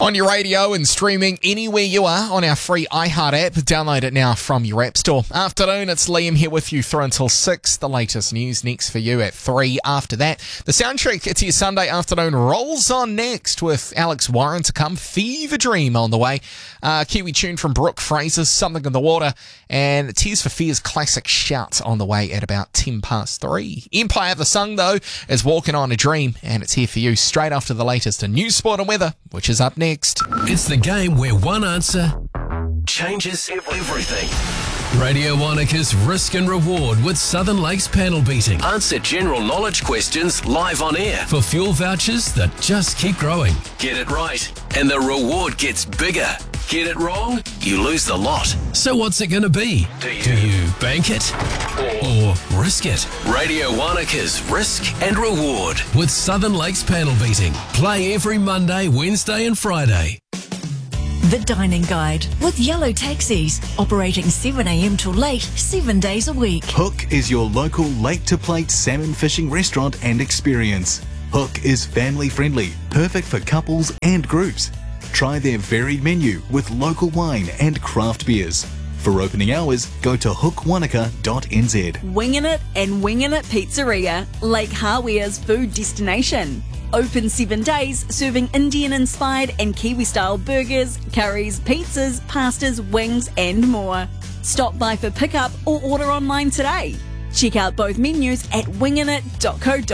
On your radio and streaming anywhere you are on our free iHeart app. Download it now from your app store. Afternoon, it's Liam here with you through until 6. The latest news next for you at 3. After that, the soundtrack to your Sunday afternoon rolls on next with Alex Warren to come. Fever Dream on the way. Kiwi tune from Brooke Fraser's Something in the Water. And Tears for Fears classic Shout on the way at about 10 past 3. Empire of the Sun, though, is Walking on a Dream. And it's here for you straight after the latest in news, sport and weather, which is up next. It's the game where one answer changes everything. Radio Wanaka's Risk and Reward with Southern Lakes panel beating. Answer general knowledge questions live on air for fuel vouchers that just keep growing. Get it right, and the reward gets bigger. Get it wrong, you lose the lot. So what's it going to be? Do you bank it or risk it? Radio Wanaka's Risk and Reward with Southern Lakes panel beating. Play every Monday, Wednesday and Friday. The Dining Guide with Yellow Taxis, operating 7am till late, 7 days a week. Hook is your local lake-to-plate salmon fishing restaurant and experience. Hook is family-friendly, perfect for couples and groups. Try their varied menu with local wine and craft beers. For opening hours, go to hookwanaka.nz. Wingin' It and Wingin' It Pizzeria, Lake Hawia's food destination. Open 7 days, serving Indian-inspired and Kiwi-style burgers, curries, pizzas, pastas, wings and more. Stop by for pickup or order online today. Check out both menus at winginit.co.nz.